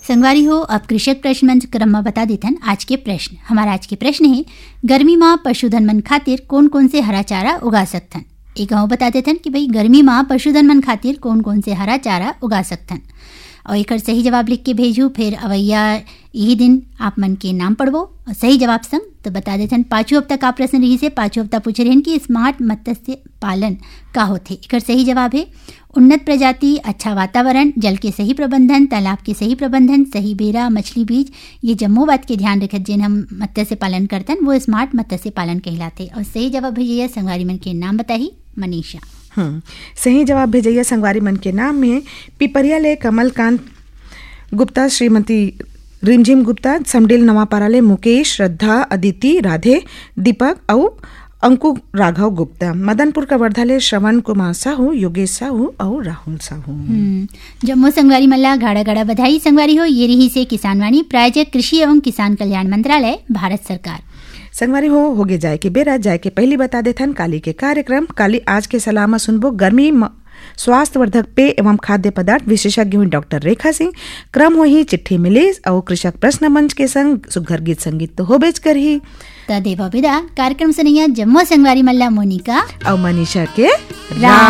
संगवारी हो, अब कृषक प्रश्न मंच क्रम में बता देथन आज के प्रश्न। हमारा आज के प्रश्न है, गर्मी में पशुधन मन खातिर कौन कौन से हरा चारा उगा सकथन। एक गाँव बता देथन कि भाई गर्मी में पशुधन मन खातिर कौन कौन से हरा चारा उगा सकथन और एक सही जवाब लिख के भेजू। फिर अवैया यही दिन आप मन के नाम पढ़वो और सही जवाब संग तो बता देथन। 5 हफ्ता का प्रश्न रही से 5 हफ्ता पूछ रहे हैं कि स्मार्ट मत्स्य पालन का होथे। एक सही जवाब है उन्नत प्रजाति, अच्छा वातावरण, जल के सही प्रबंधन, तालाब के सही प्रबंधन, सही बेरा, मछली बीज, ये जम्मो बात के ध्यान रखत जिन हम मत्स्य पालन करतन वो स्मार्ट मत्स्य पालन कहलाते। और सही जवाब भेजिए संगवारी मन के नाम बताही मनीषा। सही जवाब भेजैया संगवारी मन के नाम में पिपरिया ले कमलकांत गुप्ता, श्रीमती रिमझिम गुप्ता, समडेल नवापारा ले मुकेश, श्रद्धा, अदिति, राधे, दीपक और अंकु राघव गुप्ता, मदनपुर का वर्धा ले श्रवण कुमार साहू, योगेश साहू और राहुल साहू। जम्मू संगवारी मल्ला गाड़ा गाड़ा बधाई। संगवारी हो ये रही से किसानवाणी, प्रायोजक कृषि एवं किसान कल्याण मंत्रालय, भारत सरकार। संगवारी हो गए जाए के बेरा जाए के पहली बता देथन काली के कार्यक्रम। काली आज के सलाह सुनबो गर्मी स्वास्थ्यवर्धक पेय एवं खाद्य पदार्थ विशेषज्ञ हुई डॉक्टर रेखा सिंह। क्रम हो ही चिट्ठी मिली और कृषक प्रश्न मंच के संग सुघर गीत संगीत तो हो बेच कर ही देवा विदा। कार्यक्रम सुनिया जम्मू संगवारी मल्ला मोनिका और मनीषा के